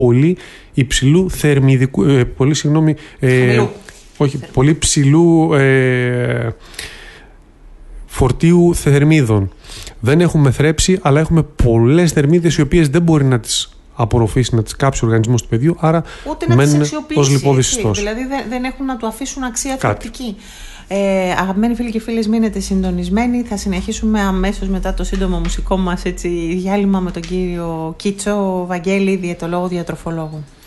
πολύ υψηλού θερμιδικού, πολύ ψηλού φορτίου θερμίδων. Δεν έχουμε θρέψη, αλλά έχουμε πολλές θερμίδες οι οποίες δεν μπορεί να τις απορροφήσει, να τις κάψει ο οργανισμός του παιδιού, άρα ούτε να τις αξιοποιήσει ως λιπόδης ιστός. Δηλαδή δεν έχουν να του αφήσουν αξία θρεπτική. Αγαπημένοι φίλοι και φίλες, μείνετε συντονισμένοι. Θα συνεχίσουμε αμέσως μετά το σύντομο μουσικό μας διάλειμμα με τον κύριο Κίτσο Βαγγέλη, διαιτολόγο, διατροφολόγο.